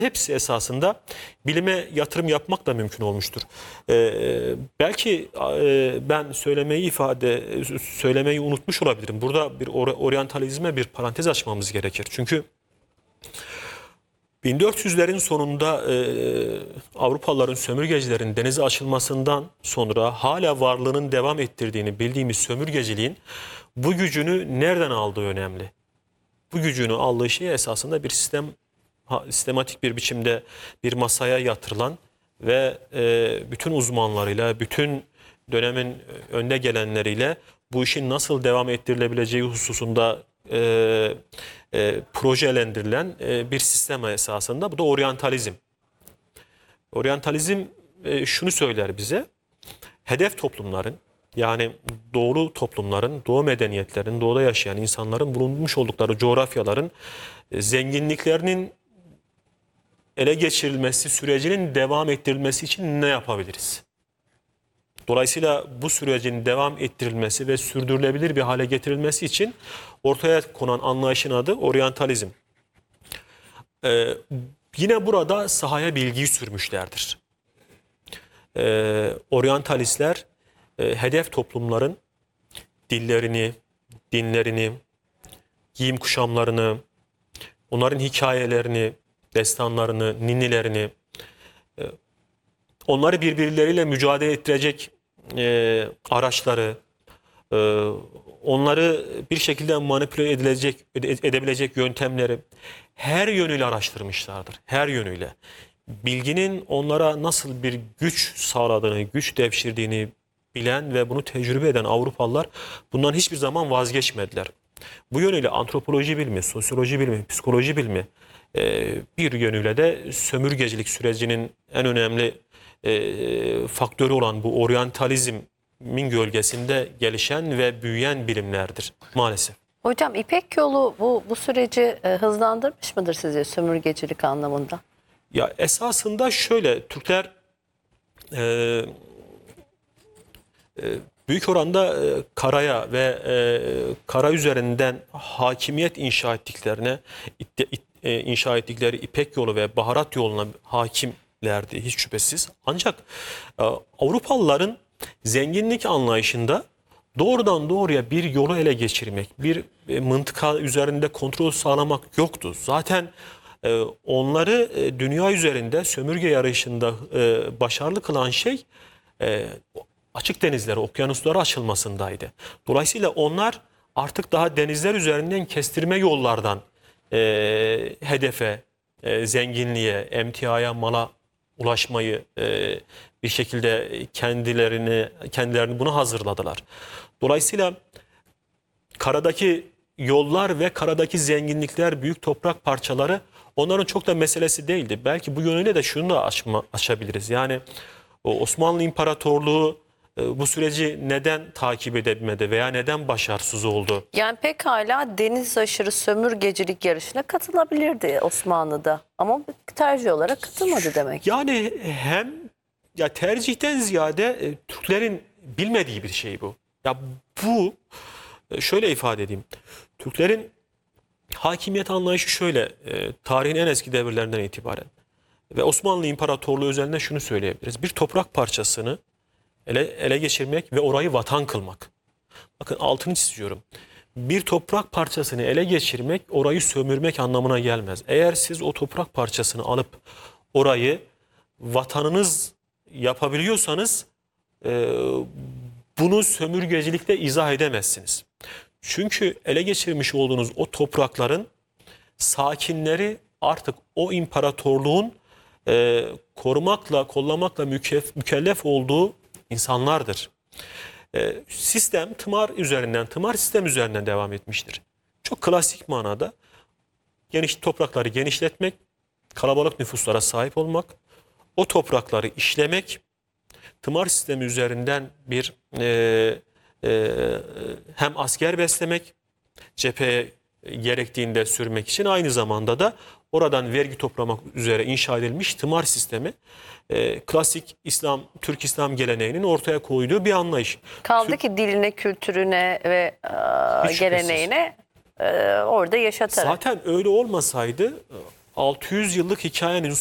hepsi esasında bilime yatırım yapmak da mümkün olmuştur. Belki ben söylemeyi unutmuş olabilirim. Burada bir oryantalizme bir parantez açmamız gerekir. Çünkü 1400'lerin sonunda Avrupalıların, sömürgecilerin denize açılmasından sonra hala varlığının devam ettirdiğini bildiğimiz sömürgeciliğin bu gücünü nereden aldığı önemli. Bu gücünü aldığı şey esasında bir sistematik bir biçimde bir masaya yatırılan ve bütün uzmanlarıyla, bütün dönemin önde gelenleriyle bu işin nasıl devam ettirilebileceği hususunda projelendirilen bir sistem esasında. Bu da oryantalizm. Oryantalizm şunu söyler bize: hedef toplumların, yani doğulu toplumların, doğu medeniyetlerin, doğuda yaşayan insanların bulunmuş oldukları coğrafyaların zenginliklerinin ele geçirilmesi sürecinin devam ettirilmesi için ne yapabiliriz? Dolayısıyla bu sürecin devam ettirilmesi ve sürdürülebilir bir hale getirilmesi için ortaya konan anlayışın adı oryantalizm. Yine burada sahaya bilgiyi sürmüşlerdir. Oryantalistler hedef toplumların dillerini, dinlerini, giyim kuşamlarını, onların hikayelerini, destanlarını, ninnilerini, onları birbirleriyle mücadele ettirecek araçları, onları bir şekilde manipüle edebilecek yöntemleri her yönüyle araştırmışlardır. Her yönüyle. Bilginin onlara nasıl bir güç sağladığını, güç devşirdiğini bilen ve bunu tecrübe eden Avrupalılar bundan hiçbir zaman vazgeçmediler. Bu yönüyle antropoloji bilimi, sosyoloji bilimi, psikoloji bilimi, bir yönüyle de sömürgecilik sürecinin en önemli faktörü olan bu oryantalizmin gölgesinde gelişen ve büyüyen bilimlerdir maalesef. Hocam İpek Yolu bu süreci hızlandırmış mıdır sizce sömürgecilik anlamında? Ya esasında şöyle, Türkler büyük oranda karaya ve kara üzerinden hakimiyet inşa ettikleri İpek Yolu ve Baharat Yolu'na hakimlerdi hiç şüphesiz. Ancak Avrupalıların zenginlik anlayışında doğrudan doğruya bir yolu ele geçirmek, bir mıntıka üzerinde kontrol sağlamak yoktu. Zaten onları dünya üzerinde sömürge yarışında başarılı kılan şey açık denizlere, okyanuslara açılmasındaydı. Dolayısıyla onlar artık daha denizler üzerinden kestirme yollardan hedefe, zenginliğe, emtiaya, mala ulaşmayı bir şekilde kendilerini buna hazırladılar. Dolayısıyla karadaki yollar ve karadaki zenginlikler, büyük toprak parçaları onların çok da meselesi değildi. Belki bu yönüyle de şunu da açabiliriz. Yani Osmanlı İmparatorluğu bu süreci neden takip edemedi veya neden başarısız oldu? Yani pekala deniz aşırı sömürgecilik yarışına katılabilirdi Osmanlı'da ama tercih olarak katılmadı demek. Yani hem ya tercihten ziyade Türklerin bilmediği bir şey bu. Ya bu şöyle ifade edeyim. Türklerin hakimiyet anlayışı şöyle, tarihin en eski devirlerinden itibaren ve Osmanlı İmparatorluğu özelinde şunu söyleyebiliriz: bir toprak parçasını ele geçirmek ve orayı vatan kılmak. Bakın altını çiziyorum. Bir toprak parçasını ele geçirmek, orayı sömürmek anlamına gelmez. Eğer siz o toprak parçasını alıp orayı vatanınız yapabiliyorsanız bunu sömürgecilikle izah edemezsiniz. Çünkü ele geçirmiş olduğunuz o toprakların sakinleri artık o imparatorluğun korumakla, kollamakla mükellef olduğu insanlardır. Sistem tımar sistem üzerinden devam etmiştir. Çok klasik manada toprakları genişletmek, kalabalık nüfuslara sahip olmak, o toprakları işlemek, tımar sistemi üzerinden bir hem asker beslemek, cepheye gerektiğinde sürmek için, aynı zamanda da oradan vergi toplamak üzere inşa edilmiş tımar sistemi klasik Türk İslam geleneğinin ortaya koyduğu bir anlayış. Kaldı ki diline, kültürüne ve geleneğine orada yaşatarak. Zaten öyle olmasaydı 600 yıllık hikayenin